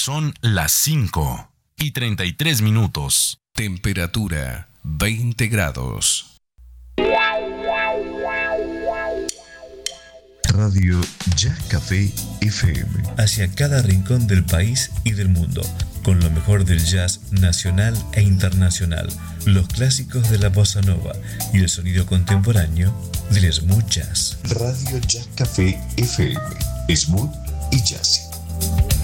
Son las 5:33. Temperatura 20 grados. Radio Jazz Café FM. Hacia cada rincón del país y del mundo, con lo mejor del jazz nacional e internacional, los clásicos de la bossa nova y el sonido contemporáneo del smooth jazz. Radio Jazz Café FM. Smooth y jazzy.